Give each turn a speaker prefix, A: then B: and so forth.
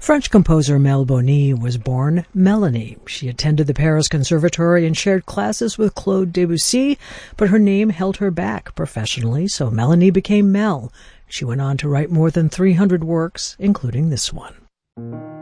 A: French composer Mel Boni was born Melanie. She attended the Paris Conservatory and shared classes with Claude Debussy, but her name held her back professionally, so Melanie became Mel. She went on to write more than 300 works, including this one.